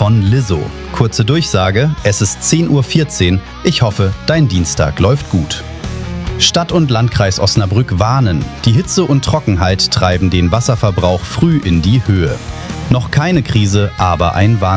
von Lizzo. Kurze Durchsage, es ist 10:14 Uhr. Ich hoffe, dein Dienstag läuft gut. Stadt- und Landkreis Osnabrück warnen. Die Hitze und Trockenheit treiben den Wasserverbrauch früh in die Höhe. Noch keine Krise, aber ein Warnsignal.